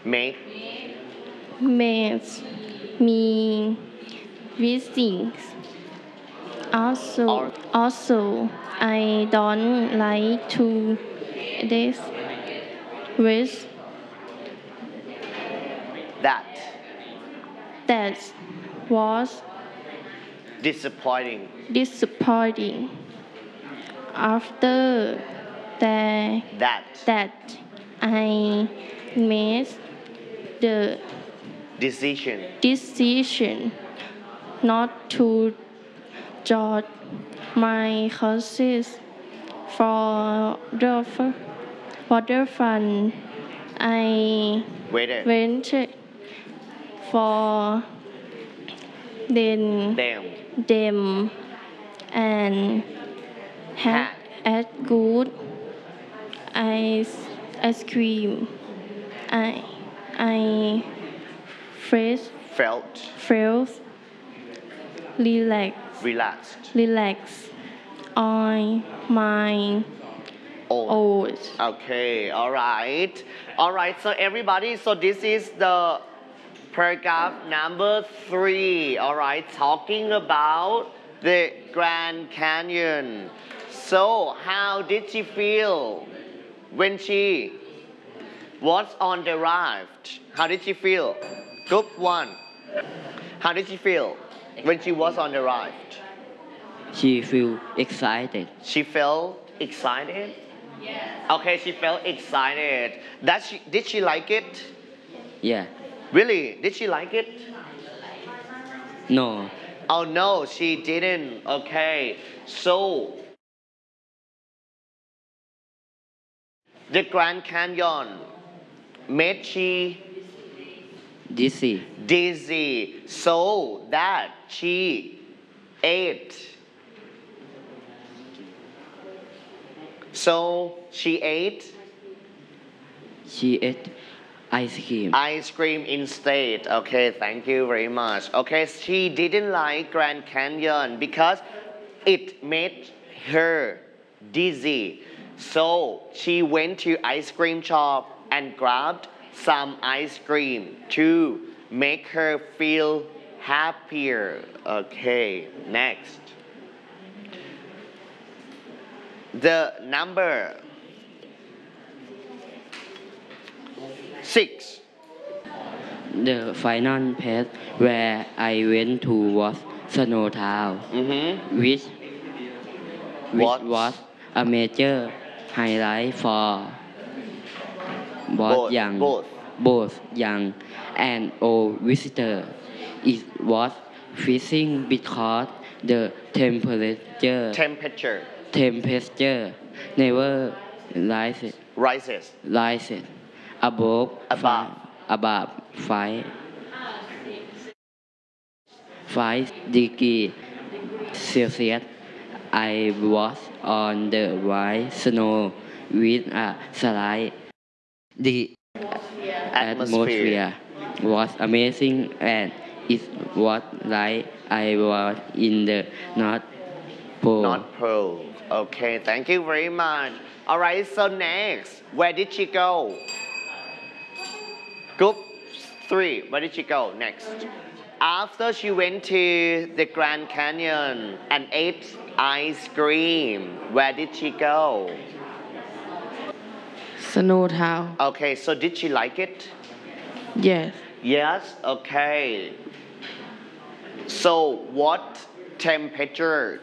make makes me visiting. or Also, I don't like to this with that that was disappointing disappointing. After that, that that I made the decision decision not to join my courses for for the fun. I waited went for then them them and had had a good ice ice cream. I I fresh felt felt relax relaxed relax on my own. own. Okay, all right. All right, so everybody, so this is the paragraph number 3. All right, talking about the Grand Canyon. So, how did she feel when she was on the raft? How did she feel? Group 1. How did she feel when she was on the raft? She feel excited. She felt excited? Okay, she felt excited. Did she like it? Yeah. Really? Did she like it? No. Oh no, she didn't. Okay. So, the Grand Canyon made she Dizzy. dizzy so that she ate. So, she ate She ate ice cream. ice cream instead. Okay, thank you very much. Okay, she didn't like Grand Canyon because it made her dizzy. So she went to ice cream shop and grabbed some ice cream to make her feel happier. Okay, next. The number 6. The final place where I went to was Snow Town, Mm-hmm. which What? was a major highlight for Both. Both. both young and old visitors. It was freezing because the Temperature temperature never rises rises rises above above. above 5 degrees Celsius. I was on the white snow with a slight. The Atmosphere. atmosphere was amazing and it was like I was in the North Pole. Not pearl. Okay, thank you very much. Alright, so next, where did she go? Group 3, where did she go next? After she went to the Grand Canyon and ate ice cream, where did she go? Snow Town. Okay, so did she like it? Yes. Yes, okay. So what temperatures?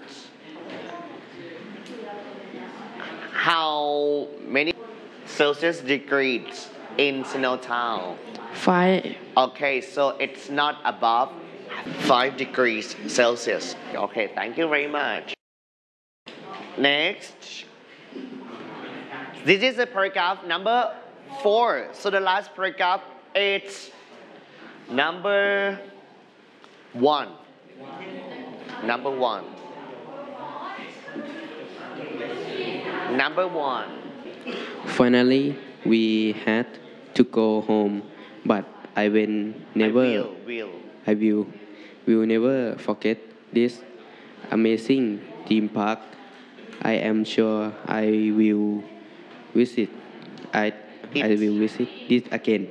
How many Celsius degrees in Snowtown? 5. Okay, so it's not above 5 degrees Celsius. Okay, thank you very much. Next. This is the paragraph number 4. So the last paragraph is number 1. Number 1. Number 1. Finally, we had to go home, but I will never. I will never forget this amazing theme park. I am sure I will visit. I will visit this again.